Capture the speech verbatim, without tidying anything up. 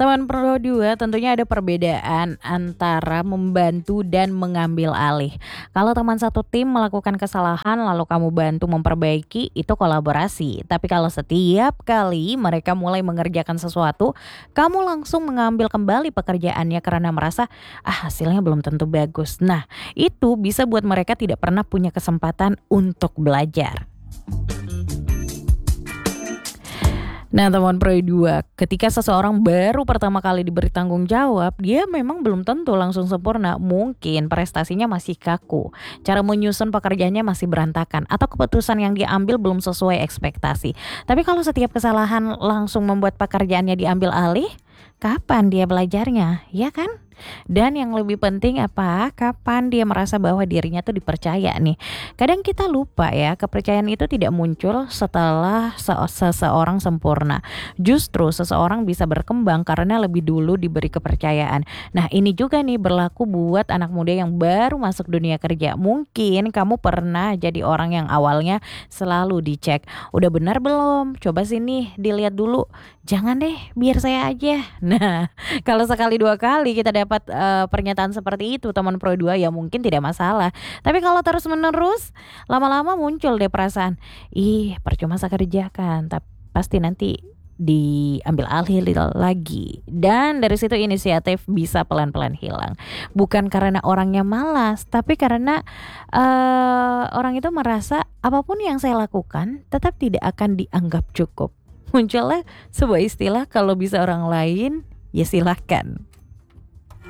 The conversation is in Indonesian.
Teman pro dua tentunya ada perbedaan antara membantu dan mengambil alih. Kalau teman satu tim melakukan kesalahan lalu kamu bantu memperbaiki, itu kolaborasi. Tapi kalau setiap kali mereka mulai mengerjakan sesuatu, kamu langsung mengambil kembali pekerjaannya karena merasa ah hasilnya belum tentu bagus. Nah, itu bisa buat mereka tidak pernah punya kesempatan untuk belajar. Nah, teman pro dua, ketika seseorang baru pertama kali diberi tanggung jawab, dia memang belum tentu langsung sempurna. Mungkin prestasinya masih kaku, cara menyusun pekerjaannya masih berantakan, atau keputusan yang diambil belum sesuai ekspektasi. Tapi kalau setiap kesalahan langsung membuat pekerjaannya diambil alih, kapan dia belajarnya? Ya kan? Dan yang lebih penting apa? Kapan dia merasa bahwa dirinya tuh dipercaya nih. Kadang kita lupa ya, kepercayaan itu tidak muncul setelah se- seseorang sempurna. Justru seseorang bisa berkembang karena lebih dulu diberi kepercayaan. Nah, ini juga nih berlaku buat anak muda yang baru masuk dunia kerja. Mungkin kamu pernah jadi orang yang awalnya selalu dicek, udah benar belum? Coba sini dilihat dulu. Jangan deh, biar saya aja. Nah, kalau sekali dua kali kita dapat eh, pernyataan seperti itu teman pro dua, ya mungkin tidak masalah. Tapi kalau terus menerus, lama-lama muncul deh perasaan, ih percuma saya kerjakan, tapi pasti nanti diambil alih lagi. Dan dari situ inisiatif bisa pelan-pelan hilang. Bukan karena orangnya malas, tapi karena eh, orang itu merasa apapun yang saya lakukan tetap tidak akan dianggap cukup. Muncullah sebuah istilah, kalau bisa orang lain, ya silahkan.